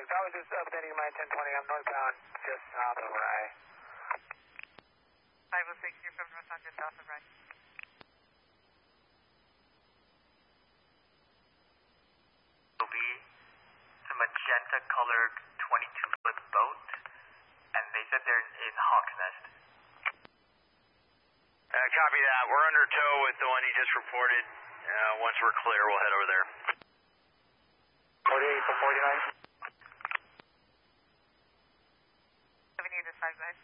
I was just updating my 1020. I'm northbound, just south of Rye. 506, you're from northbound, just south of Rye. Will be a magenta-colored 22-foot boat, and they said they're in Hawk's Nest. Copy that. We're under tow with the one you just reported. Once we're clear, we'll head over there. 48 to 49. 78 to 5 guys.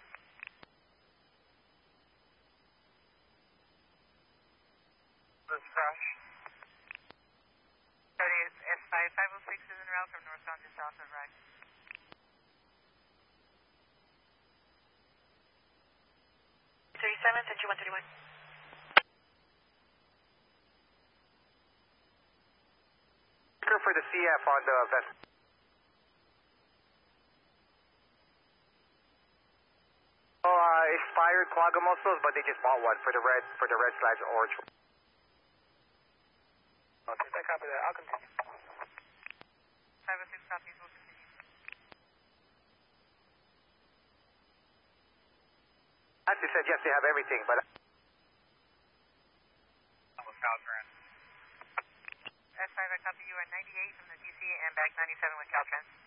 This is Crash. 78 S5, 506 is en route from northbound to south of Rye. 37, Century 131. For the CF on the vessel. Expired Quagamosos, but they just bought one for the red/orange. Okay, I copy that. I'll continue. 506 copies, we'll continue. Actually said yes, they have everything, but... Almost Caltrans. S5, I copy you at 98 from the DC and back 97 with Caltrans.